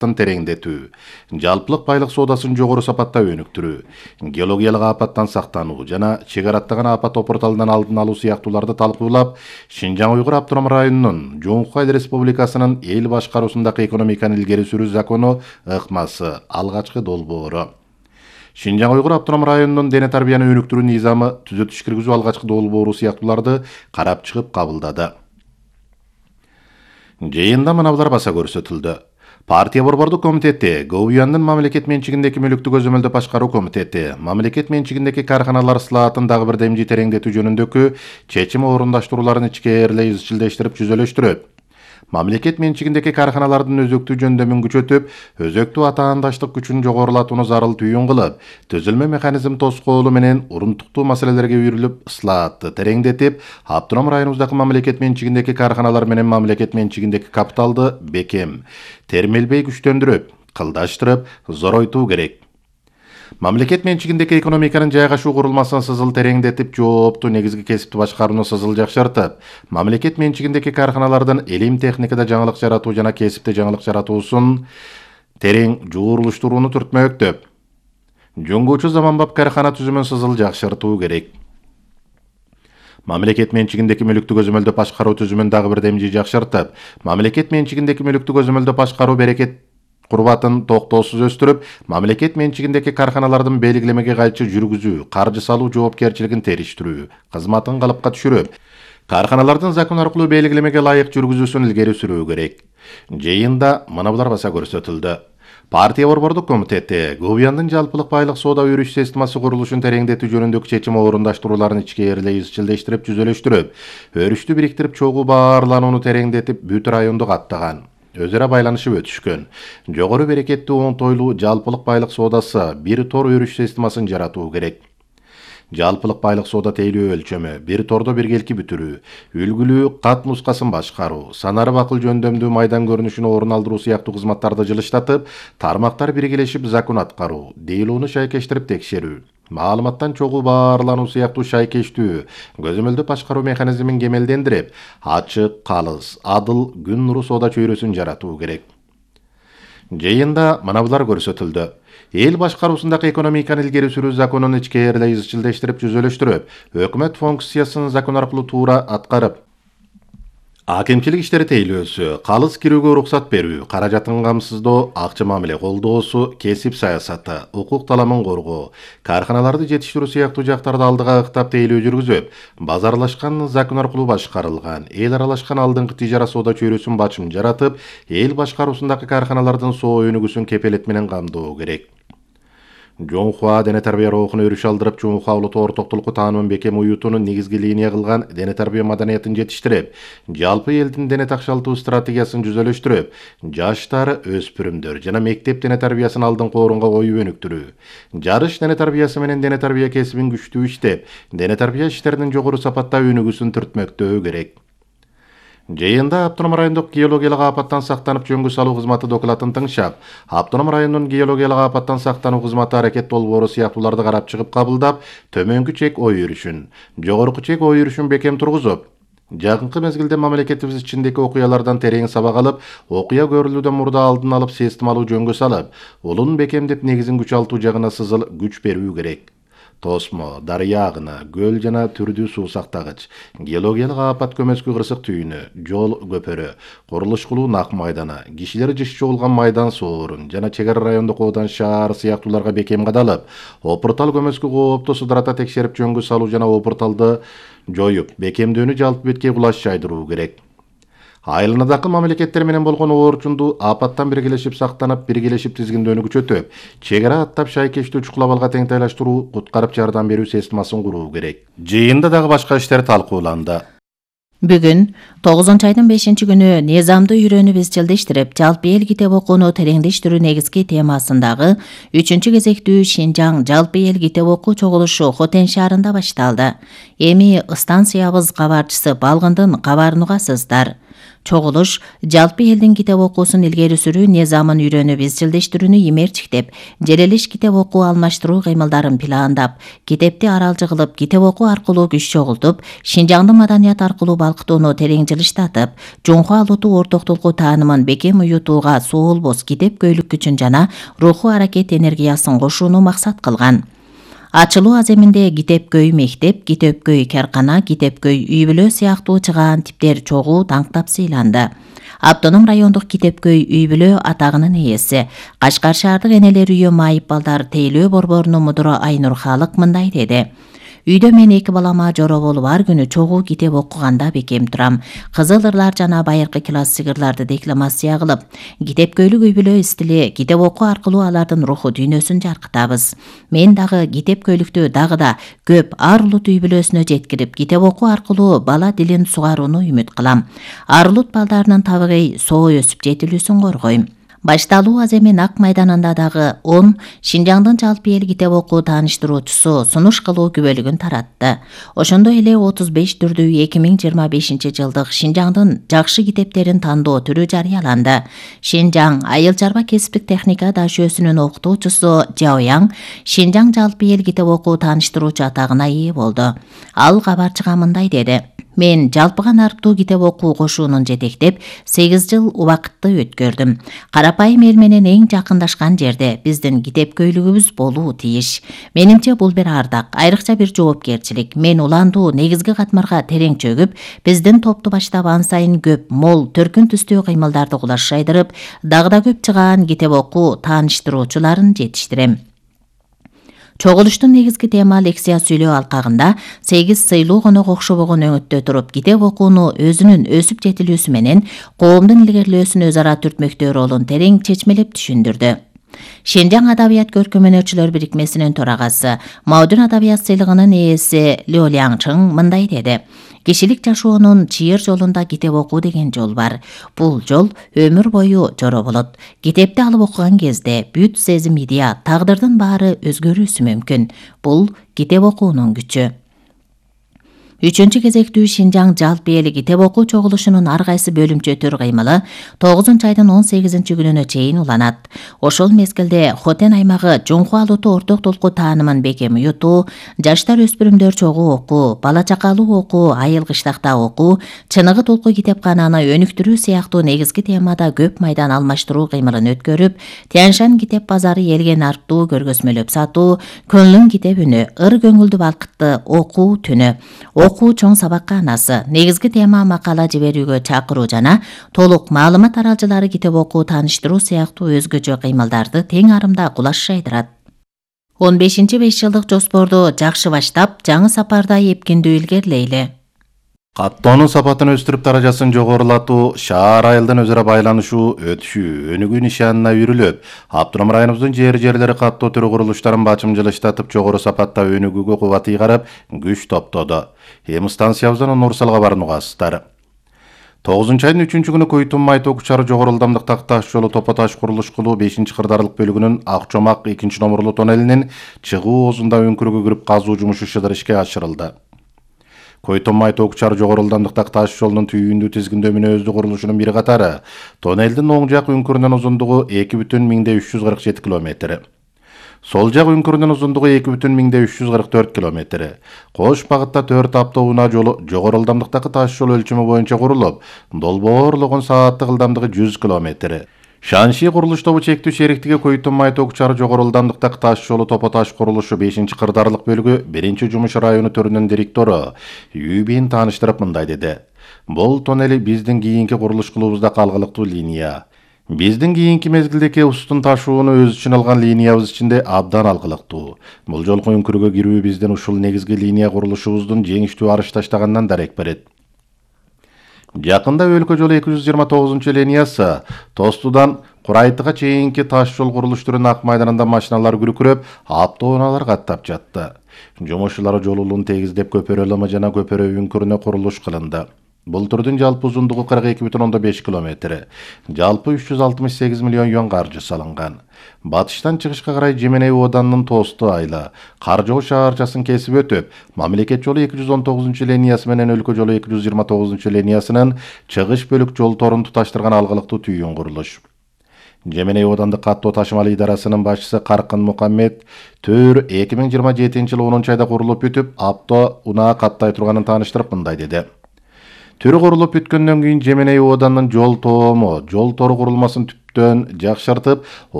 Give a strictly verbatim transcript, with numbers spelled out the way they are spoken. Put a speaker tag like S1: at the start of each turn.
S1: тереңдетүү, жалпылык байлык соодасын жогору сапатта өнүктүрүү, геологиялык апаттан сактануу жана чек араттаган апат опурталынан алдын алуу сыяктууларды талкуулап, Шинжаң Уйгур автоном районунун Жоңку Айыл Республикасынын эл башкаруусундагы экономиканы илгери сүрүү закону ыкмасы алгачкы долбоору. Шинжаң Уйгур автоном районунун дене тарбияны өнүктүрүү низамы түзөтүш киргизүү алгачкы долбоору сыяктууларды карап чыгып кабылдады. Жыйында мынабулар баса көрсөтүлдү. Партия борбордук комитети, ГУЯндын мамлекет менчигиндеги мүлүктү көзөмөлдөө башкаруу комитети, мамлекет менчигиндеги карханалар ысылаатын дагы бир демжи тереңдетүү жөнүндөгү чечим орундаштырууларын ичкээрлей изчилдештирип жүзөлөштүрөт. Мамлекет менчигиндеги карханалардын өзөктүү жөндөмүн күчөтүп, өзөктүү атаандаштык күчүн жогорулатууну зарыл түйүн кылып, түзүлмө механизм тоскоолу менен урунтуктуу маселелерге үйрүлүп, ысылаатты тереңдетип, автоном районубуздагы мамлекет менчигиндеги карханалар менен мамлекет менчигиндеги капиталды бекем, термелбей күчтөндүрүп, кылдаштырып, зоройтуу керек. Мамлекет менчигиндеги экономиканын жайгашуу курулмасын сызыл тереңдетип, жооптуу негизги кесипти башкарууну сызыл жакшыртып, мамлекет менчигиндеги карханалардын илим техникада жаңылык жаратуу жана кесипте жаңылык жаратуусун терең жуурулуштурууну түртмөктөп, жөнгүүчү заманбап кархана түзүмүн сызыл жакшыртуу керек. Мамлекет менчигиндеги мүлүктү көзөмөлдөө башкаруу түзүмүн дагы бир демжи жакшыртып, мамлекет менчигиндеги мүлүктү көзөмөлдөө башкаруу берекет курбатын токтоосуз өстүрүп, мамлекет менчигиндеги карханалардын белгилемеге кайчы жүргүзүү, каржы салуу жоопкерчилигин териштирүү, кызматын калыпка түшүрүп, карханалардын закон аркылуу белгилемеге ылайык жүргүзүүсүн илгери сүрүү керек. Жыйында мынабулар баса көрсөтүлдү. Партия борбордук комитети, ГУЯндын жалпылык байлык соода өрүш системасы курулушун тереңдетүү жөнүндөгү чечим орундаштырууларын ичкээрлей изчилдештирип жүзөлөштүрүп, өрүштү бириктирип чогуу баарланууну тереңдетип, бүт районду каттаган. Өзара байланышып өтүшкөн. Жогору берекеттүү оңтойлуу жалпылык байлык соодасы бир тор өрүш системасын жаратуу керек. Жалпылык байлык соода тейлөө өлчөмү, бир тордо биргелки бүтүрүү, үлгүлүү кат нускасын башкаруу, санары бакыл жөндөмдүү майдан көрүнүшүнө орун алдыруу сыяктуу кызматтарды жылыштатып, тармактар биргелешип закон аткаруу, дейлоону шайкештирип текшерүү, маалыматтан чогуу баарлануу сыяктуу шайкештүү, көзөмөлдөө башкаруу механизмин кемелдендирип, ачык, калыс, адыл, күн нуру соода чөйрөсүн жаратуу керек. Жыйында мынабулар көрсөтүлдү. Эл башкаруусундагы экономиканы илгери сүрүү законун ичкээрлей изчилдештирип жүзөлөштүрүп, өкмөт функциясын закон аркылуу туура аткарып, акимчилик иштери тейлөөсү, калыс кирүүгө уруксат берүү, каражатын камсыздоо, акча мамиле колдоосу, кесип саясаты, укук таламын коргоо, карханаларды жетиштирүү сыяктуу жактарды алдыга ыктап тейлөө жүргүзүп, базарлашкан закон аркылуу башкарылган, эл аралашкан алдыңкы тижара соода чөйрөсүн бачым жаратып, эл башкаруусундагы карханалардын соо өнүгүүсүн кепелет менен камдоо керек. Жоңхуа дене тарбия рухуну өрүш алдырып, Жоңхуа улуттуу ортоктулукку таануун бекем уютууну негизги линия кылган дене тарбия маданиятын жетиштирип, жалпы элдин дене такшалтуу стратегиясын жүзөлөштүрүп, жаштар, өспүрүмдөр жана мектеп дене тарбиясын алдыңкы орунга коюп өнүктүрүү, жарыш дене тарбиясы менен дене тарбия кесибин күчтүү иштеп, дене тарбия иштеринин жогору сапатта өнүгүүсүн түртмөктөө керек. Жыйында автоном райондук геологиялык апаттан сактанып жөнгө салуу кызматы докладын тыңшап, автоном районунун геологиялык апаттан сактануу кызматы аракет долбоору сыяктууларды карап чыгып кабылдап, төмөнкү чек ой өрүшүн, жогорку чек ой өрүшүн бекем тургузуп, жакынкы мезгилде мамлекетибиз ичиндеги окуялардан терең сабак алып, окуя көрүлүүдөн мурда алдын алып системалуу жөнгө салып, улун бекемдеп негизин күчалтуу жагына сызыл күч берүү керек. Тосмо, дарыя агыны, көл жана түрдүү суу сактагыч, геологиялык апат көмөскү кырсык түйүнү, жол көпөрү, курулуш кылуу нак майданы, кишилер жыш чогулган майдан соорун жана чек ара райондук оодан шаар сыяктууларга бекем кадалып, опуртал көмөскү коопту судрата текшерип жөнгө салуу жана опурталды жоюп, бекемдөөнү жалпы бетке кулаш жайдыруу керек. Айылынадагы мамлекеттер менен болгон оорчунду апаттан биргелешип сактанып, биргелешип тизгиндөөнү күчөтүп, чек ара аттап шайкештүү чукулабалга теңтайлаштыруу, куткарып жардам берүү системасын куруу керек. Жыйында дагы башка иштер талкууланды.
S2: Бүгүн тогузунчу айдын бешинчи күнү низамды үйрөнүп изчилдештирип, жалпы эл китеп окууну тереңдештирүү негизги темасындагы үчүнчү кезектүү Шинжаң жалпы эл китеп окуу чогулушу Хотен шаарында башталды. Эми станциябыз кабарчысы Балгындын кабарын угасыздар. Чогулуш жалпы элдин китеп окуусун илгери сүрүү низамын үйрөнүп изчилдештирүүнү имерчиктеп, желелиш китеп окуу алмаштыруу кыймылдарын пландап, китепти аралжы кылып, китеп окуу аркылуу күч чогултуп, Шинжаңдын маданият аркылуу балкытууну терең жылыштатып, жумку алууту ортоктулку таанымын бекем уютууга соолбос китепкөйлүк күчүн жана руху аракет энергиясын кошууну максат кылган. Ачылуу аземинде китепкөй мектеп, китепкөй каркана, китепкөй үй бүлө сыяктуу чыгаан типтер чогуу даңктап сыйланды. Автоном райондук китепкөй үй бүлө атагынын ээси, Кашкар шаардык энелер үйү майып балдар тейлөө борборунун мудуру Айнур Хаалык мындай деди. Үйдө мен эки балама жоро болуп ар күнү чогуу китеп окуганда бекем турам. Кызыл ырлар жана байыркы классик ырларды декламация кылып, китепкөйлүк үй бүлө стили китеп окуу аркылуу алардын руху дүйнөсүн жаркытабыз. Мен дагы китепкөйлүктү дагы да көп ар улут үй бүлөсүнө жеткирип, китеп окуу аркылуу бала дилин сугарууну үмүт кылам. Ар улут балдарынын табигый соо өсүп жетилүүсүн коргойм. Башталуу аземин Ак майданында дагы он Шинжаңдын жалпы эл китеп окуу тааныштыруучусу сунуш кылуу күбөлүгүн таратты. Ошондой эле отуз беш түрдүү эки миң жыйырма бешинчи жылдык Шинжаңдын жакшы китептерин тандоо түрү жарыяланды. Шинжаң айыл чарба кесиптик техника дашөөсүнүн окутуучусу Жаояң Шинжаң жалпы эл китеп окуу тааныштыруучу атагына ээ болду. Ал кабарчыга мындай деди. Мен жалпыга нарыктуу китеп окуу кошуунун жетектеп, сегиз жыл убакытты өткөрдүм. Карапайым эл менен эң жакындашкан жерде биздин китепкөйлүгүбүз болуу тийиш. Менимче бул бир ардак, айрыкча бир жоопкерчилик. Мен уландуу негизги катмарга терең чөгүп, биздин топту баштап ан сайын көп, мол, төркүн түстүү кыймылдарды кулаш жайдырып, дагы да көп чыгаан китеп окуу тааныштыруучуларын жетиштирем. Чогулуштун негизги тема лекция сүйлөө алкагында сегиз сыйлуу конок окшобогон өңүттө туруп, китеп окууну өзүнүн өсүп жетилүүсү менен коомдун илгерилөөсүн өз ара түртмөктөө ролун терең чечмелеп түшүндүрдү. Шинжаң адабият көркөмөнүүчүлөр бирикмесинин төрагасы, Маудун адабият сыйлыгынын ээси Лё Ляңчың мындай деди. Кишилик жашоонун чыйыр жолунда китеп окуу деген жол бар. Бул жол өмүр бою жоро болот. Китепти алып окуган кезде бүт сезим, идея, тагдырдын баары өзгөрүүсү мүмкүн. Бул китеп окуунун күчү. Үчүнчү кезектүү Шинжаң жалпы эл китеп окуу чогулушунун ар кайсы бөлүмчө кыймылы тогузунчу айдын он сегизинчи күнүнө чейин уланат. Ошол мезгилде Хотен аймагы жумку алууту ортоктулку таанымын бекем уютуу, жаштар өспүрүмдөр чогуу окуу, бала чакалуу окуу, айыл кыштакта окуу, чыныгы толку китепкананы өнүктүрүү сыяктуу негизги темада көп майдан алмаштыруу кыймылын өткөрүп, Тяньшань китеп базары элге нарттуу көргөзмөлөп сатуу, Көнлүн китеп үнү, ыр көңүлдү балкытты окуу түнү, окуу чоң сабакка анасы, негизги тема макала жиберүүгө чакыруу жана толук маалымат аралжылары китеп окуу тааныштыруу сыяктуу өзгөчө кыймылдарды тең арымда кулаш жайдырат. он бешинчи беш жылдык жоспорду жакшы баштап, жаңы сапарда эпкиндүү илгерилейли.
S1: Каттоонун сапатын өстүрүп даражасын жогорулатуу, шаар айылдын өзара байланышуу, өтүшүү, өнүгүү нишанына үйрүлүп, Автоном районубуздун жери-жерлери каттоо түрү курулуштарын бачым жылыштатып, жогору сапатта өнүгүүгө кубат ыйгарып, күч топтоду. Эми станциябыздан Нурсалга баруугасыздар. тогузунчу айдын үчүнчү күнү Көйтүн Май ток чары жогору ылдамдыктагы таш жолу топо таш курулуш кылуу бешинчи кырдаарлык бөлүгүнүн Акчомак экинчи номурлуу тоннелинин чыгуу оозунда өңкүргө кирип казуу жумушу шыдыр ишке ашырылды. Көйтүн Май ток чары жогору ылдамдыктагы таш жолунун түйүндүү тизгиндөө мүнөздүү курулушунун бир катары тоннелдин оң жак өңкүрүнүн узундугу эки бүтүн миңде үч жүз кырк жети километр. Сол жак өңкүрүнүн узундугу эки бүтүн миңде үч жүз кырк төрт километр. Кош багытта төрт автоунаа жолу жогору ылдамдыктагы таш жол өлчөмү боюнча курулуп, долбоорлогон сааттык ылдамдыгы жүз километр. Шанши курулуш тобу чектүү шериктиги Көйтүн Май ток чары жогору ылдамдыктагы таш жолу топо таш курулушу бешинчи кырдаарлык бөлүгү биринчи жумуш району төрүнүн директору Юбин тааныштырып мындай деди. Бул тоннели биздин кийинки курулуш кылуубузда калгылыктуу линия. Биздин кийинки мезгилдеги устун ташууну өз үчүн алган линиябыз ичинде абдан алгылыктуу. Бул жолку өңкүргө кирүү биздин ушул негизги линия курулушубуздун жеңиштүү арыш таштаганынан дарек берет. Жакында өлкө жолу эки жүз жыйырма тогузунчу линиясы Тостудан Курайтыга чейинки таш жол курулуш түрүнүн Ак майданында машиналар күркүрөп, автоунаалар каттап жатты. Жумушчулар жолулун тегиздеп көпөрө ылымы жана көпөрө өңкүрүнө курулуш кылынды. Бул түрдүн жалпы узундугу кырк эки бүтүн ондон беш километр. Жалпы үч жүз алтымыш сегиз миллион юан каржы салынган. Батыштан чыгышка карай Жеменей Оодандын Тоосту айла, Каржоо шаарчасын кесип өтүп, мамлекет жолу эки жүз он тогузунчу линиясы менен өлкө жолу эки жүз жыйырма тогузунчу линиясынын чыгыш бөлүк жол торун туташтырган алгылыктуу түйүн курулуш. Жеменей Оодандык каттоо ташымалы идарасынын башчысы Каркын Мукаммед төр эки миң жыйырма жетинчи жылы онунчу айда курулуп бүтүп, апта унаа каттай турганын тааныштырып мындай деди. Түрү курулуп бүткөндөн кийин Жеменей Оодандын жол тоому, жол тору курулмасын түптөн жакшыртып,